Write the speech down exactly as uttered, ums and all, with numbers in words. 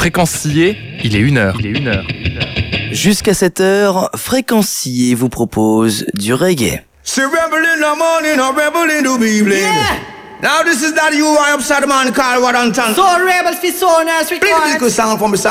Fréquencier, il est une heure. Il est une heure. Jusqu'à cette heure, Fréquencier vous propose du reggae. See rebel in the morning or rebel in the evening. Yeah. Now this is that you are upside the man called what on town. So rebels fi so nurse Play the little song for me, son.